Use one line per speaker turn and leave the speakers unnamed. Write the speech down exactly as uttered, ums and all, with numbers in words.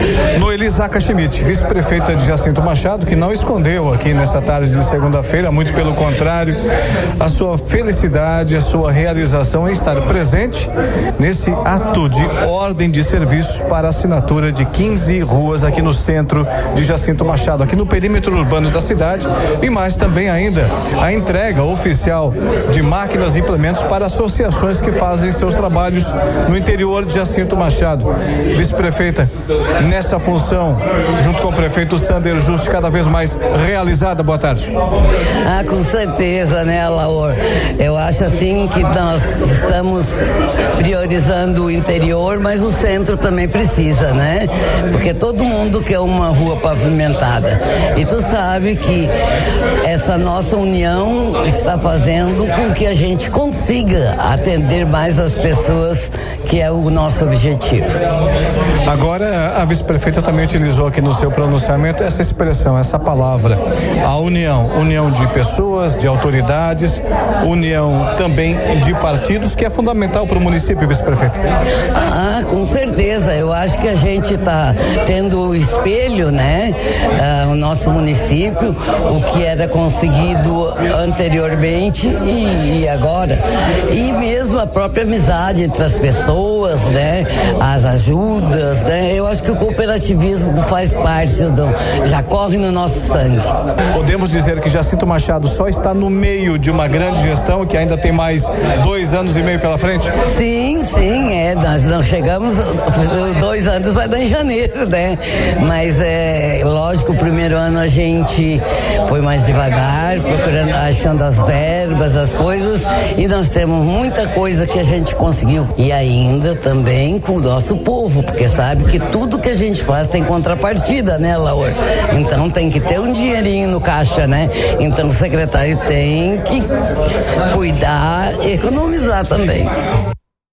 Noeli Zaca Schmidt, vice-prefeita de Jacinto Machado, que não escondeu aqui nessa tarde de segunda-feira, muito pelo contrário, a sua felicidade, a sua realização em estar presente nesse ato de ordem de serviços para assinatura de quinze ruas aqui no centro de Jacinto Machado, aqui no perímetro urbano da cidade, e mais também ainda a entrega oficial de máquinas e implementos para associações que fazem seus trabalhos no interior de Jacinto Machado. Vice-prefeita, nessa função, junto com o prefeito Sander Juste, cada vez mais realizada. Boa tarde.
Ah, com certeza, né, Laor? Eu acho assim que nós estamos priorizando o interior, mas o centro também precisa, né? Porque todo mundo quer uma rua pavimentada. E tu sabe que essa nossa união está fazendo com que a gente consiga atender mais as pessoas, que é o nosso objetivo.
Agora, a vice-prefeita também utilizou aqui no seu pronunciamento essa expressão, essa palavra, a união, união de pessoas, de autoridades, união também de partidos, que é fundamental para o município, vice-prefeita.
Ah, com certeza, eu acho que a gente está tendo o espelho, né? Ah, o nosso município, o que era conseguido anteriormente e, e agora, e mesmo a própria amizade entre as pessoas, né? As ajudas, né? Eu acho que o cooperativismo faz parte, do, já corre no nosso sangue.
Podemos dizer que Jacinto Machado só está no meio de uma grande gestão, que ainda tem mais dois anos e meio pela frente?
Sim, sim, é, nós não chegamos, dois anos vai dar em janeiro, né? Mas é lógico, o primeiro ano a gente foi mais devagar, procurando, achando as verbas, as coisas, e nós temos muita coisa que a gente conseguiu. E ainda também com o nosso povo, porque sabe que tudo que a gente faz tem contrapartida, né, Laura? Então tem que ter um dinheirinho no caixa, né? Então o secretário tem que cuidar e economizar também.